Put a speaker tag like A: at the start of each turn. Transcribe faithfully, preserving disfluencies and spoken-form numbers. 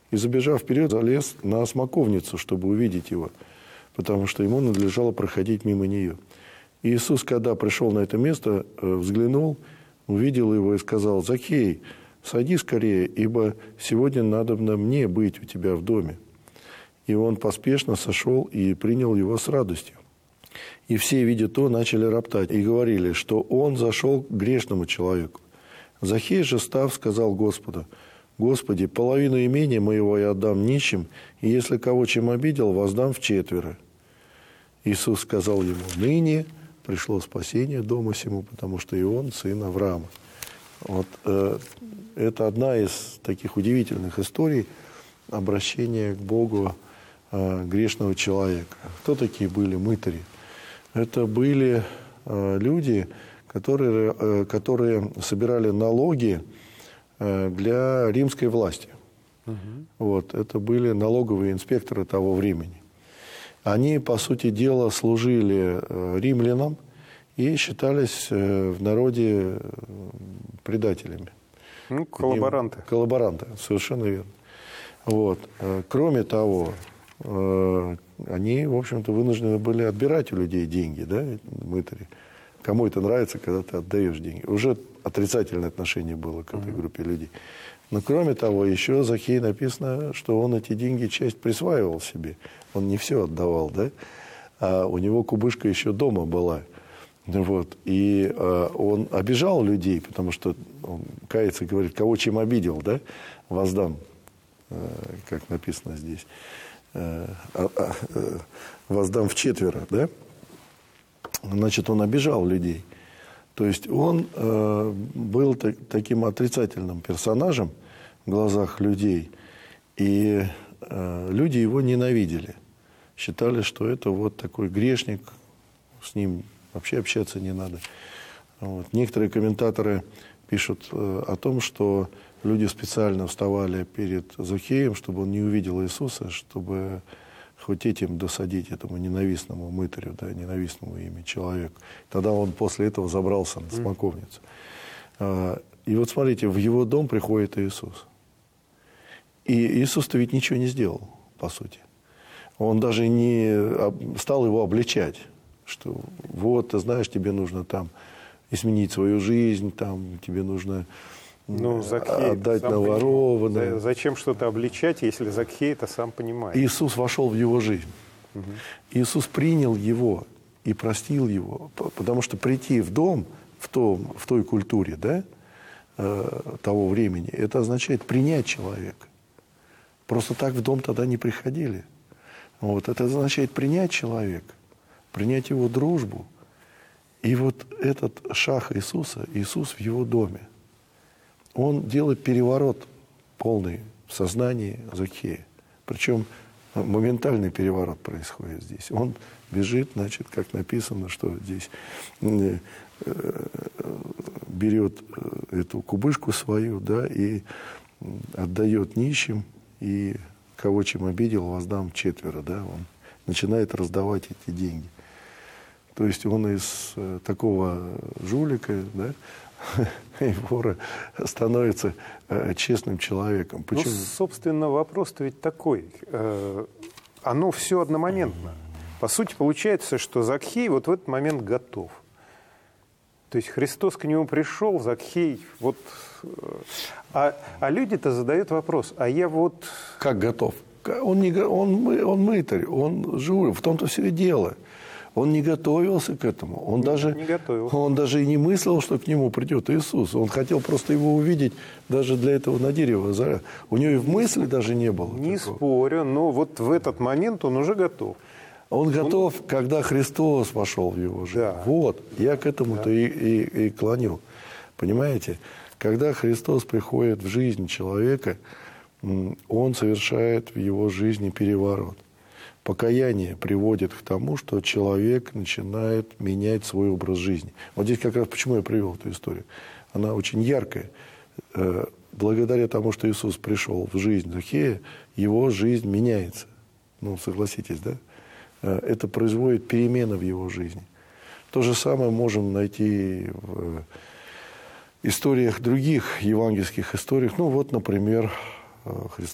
A: и, забежав вперед, залез на смоковницу, чтобы увидеть его, потому что ему надлежало проходить мимо нее. И Иисус, когда пришел на это место, взглянул, увидел его и сказал: «Закхей, сойди скорее, ибо сегодня надобно мне быть у тебя в доме». И он поспешно сошел и принял его с радостью. И все, видя то, начали роптать и говорили, что он зашел к грешному человеку. Закхей же, став, сказал Господу: «Господи, половину имения моего я отдам нищим, и если кого чем обидел, воздам вчетверо». Иисус сказал ему: «Ныне пришло спасение дому сему, потому что и он сын Авраама». Вот э, это одна из таких удивительных историй обращения к Богу э, грешного человека. Кто такие были мытари? Это были э, люди, которые, э, которые собирали налоги э, для римской власти. Угу. Вот, это были налоговые инспекторы того времени. Они, по сути дела, служили э, римлянам и считались э, в народе предателями.
B: Ну, коллаборанты.
A: И, коллаборанты, совершенно верно. Вот. Кроме того, они, в общем-то, вынуждены были отбирать у людей деньги, да, мытари. Кому это нравится, когда ты отдаешь деньги? Уже отрицательное отношение было к этой группе людей. Но, кроме того, еще Закхей написано, что он эти деньги часть присваивал себе. Он не все отдавал, да? А у него кубышка еще дома была. Вот. И э, он обижал людей, потому что он кается и говорит: кого чем обидел, да, воздам, э, как написано здесь, э, э, э, воздам вчетверо, да. Значит, он обижал людей. То есть он э, был так, таким отрицательным персонажем в глазах людей, и э, люди его ненавидели. Считали, что это вот такой грешник, с ним вообще общаться не надо. Вот. Некоторые комментаторы пишут э, о том, что люди специально вставали перед Закхеем, чтобы он не увидел Иисуса, чтобы хоть этим досадить этому ненавистному мытарю, да, ненавистному ими человеку. Тогда он после этого забрался на смоковницу. Mm. И вот смотрите, в его дом приходит Иисус. И Иисус-то ведь ничего не сделал, по сути. Он даже не стал его обличать, что вот, ты знаешь, тебе нужно там изменить свою жизнь, там тебе нужно
B: ну, Закхей
A: отдать наворованное.
B: Зачем что-то обличать, если Закхей это сам понимает?
A: Иисус вошел в его жизнь.
B: Угу.
A: Иисус принял его и простил его. Потому что прийти в дом в, том, в той культуре, да, э, того времени, это означает принять человека. Просто так в дом тогда не приходили. Вот, это означает принять человека, принять его дружбу. И вот этот шаг Иисуса, Иисус в его доме, он делает переворот полный в сознании Закхея. Причем моментальный переворот происходит здесь. Он бежит, значит, как написано, что здесь берет эту кубышку свою, да, и отдает нищим, и кого чем обидел, воздам четверо, да, он начинает раздавать эти деньги. То есть он из э, такого жулика, да, и вора становится э, честным человеком. Почему?
B: Ну, собственно, вопрос-то ведь такой. Э, оно все одномоментно. По сути, получается, что Закхей вот в этот момент готов. То есть Христос к нему пришел, Закхей, вот... Э, а, а люди-то задают вопрос, а я вот...
A: Как готов? Он, не, он, он мытарь, он жулик, в том-то все и дело. Он не готовился к этому. Он,
B: не,
A: даже,
B: не готовился.
A: Он даже и не мыслил, что к нему придет Иисус. Он хотел просто его увидеть даже для этого на дерево. У него и в мысли даже не было.
B: Не
A: такого.
B: Спорю, но вот в этот момент он уже готов.
A: Он готов, он... когда Христос вошел в его жизнь. Да. Вот, я к этому-то да. и, и, и клоню. Понимаете? Когда Христос приходит в жизнь человека, он совершает в его жизни переворот. Покаяние приводит к тому, что человек начинает менять свой образ жизни. Вот здесь как раз почему я привел эту историю. Она очень яркая. Благодаря тому, что Иисус пришел в жизнь Закхея, его жизнь меняется. Ну, согласитесь, да? Это производит перемены в его жизни. То же самое можем найти в историях других евангельских историях. Ну, вот, например, Христос